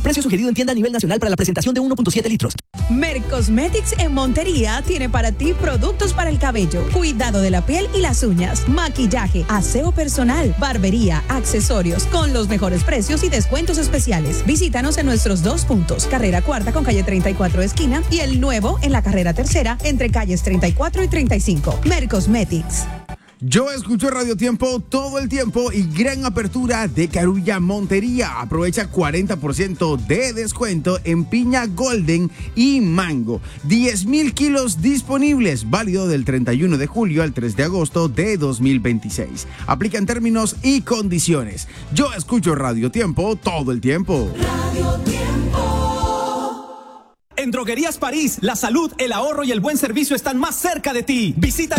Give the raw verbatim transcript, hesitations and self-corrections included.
Precio sugerido en tienda a nivel nacional para la presentación de uno punto siete litros. Mercosmetics en Montería tiene para ti productos para el cabello, cuidado de la piel y las uñas, maquillaje, aseo personal, barbería, accesorios, con los mejores precios y descuentos especiales. Visítanos en nuestros dos puntos, carrera cuarta con calle treinta y cuatro esquina y el nuevo en la carrera tercera entre calles treinta y cuatro y treinta y cinco. Mercosmetics. Yo escucho Radio Tiempo todo el tiempo y gran apertura de Carulla Montería. Aprovecha cuarenta por ciento de descuento en piña golden y mango. diez mil kilos disponibles, válido del treinta y uno de julio al tres de agosto de dos mil veintiséis. Aplican términos y condiciones. Yo escucho Radio Tiempo todo el tiempo. Radio Tiempo. En Droguerías París, la salud, el ahorro y el buen servicio están más cerca de ti. Visita